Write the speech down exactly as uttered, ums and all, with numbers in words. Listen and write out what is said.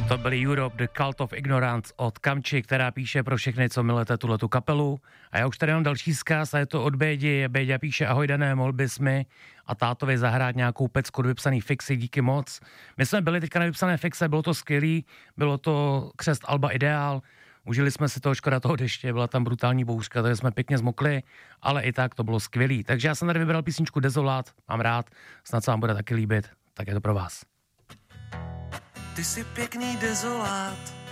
To byly Europe, The Cult of Ignorance od Kamči, která píše pro všechny, co milujete tuhletu kapelu. A já už tady mám další vzkaz a je to od Bédi. Béďa píše: ahoj Dané, mohl bys mi a tátovi zahrát nějakou pecku do vypsaný fixy, díky moc. My jsme byli teďka na vypsané fixe, bylo to skvělý, bylo to křest alba Ideál, užili jsme si toho, škoda toho deště, byla tam brutální bouřka, takže jsme pěkně zmokli, ale i tak to bylo skvělý. Takže já jsem tady vybral písničku Dezolát, mám rád, snad se vám bude taky líbit, tak je to pro vás. Ty jsi pěkný dezolát,